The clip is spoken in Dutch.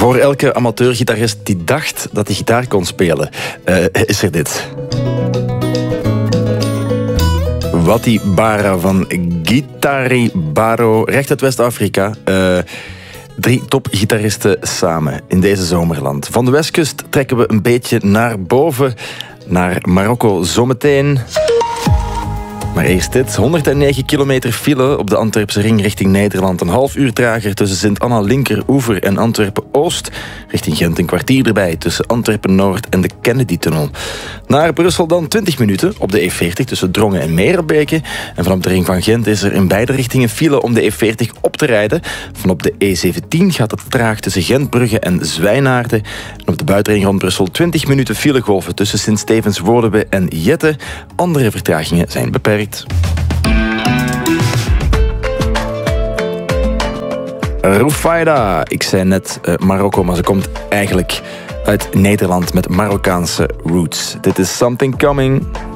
Voor elke amateurgitarist die dacht dat hij gitaar kon spelen, is er dit. Wati Bara van Gitari Baro, recht uit West-Afrika. 3 topgitaristen samen in deze zomerland. Van de westkust trekken we een beetje naar boven, naar Marokko zometeen. Maar eerst dit. 109 kilometer file op de Antwerpse ring richting Nederland. Een half uur trager tussen Sint-Anna-Linkeroever en Antwerpen-Oost. Richting Gent een kwartier erbij tussen Antwerpen-Noord en de Kennedy-tunnel. Naar Brussel dan 20 minuten op de E40 tussen Drongen en Merelbeke. En vanop de ring van Gent is er in beide richtingen file om de E40 op te rijden. Vanop de E17 gaat het traag tussen Gentbrugge en Zwijnaarden. En op de buitenring rond Brussel 20 minuten filegolven tussen Sint-Stevens-Woluwe en Jette. Andere vertragingen zijn beperkt. Rufaida, ik zei net Marokko, maar ze komt eigenlijk uit Nederland met Marokkaanse roots. Dit is Something Coming.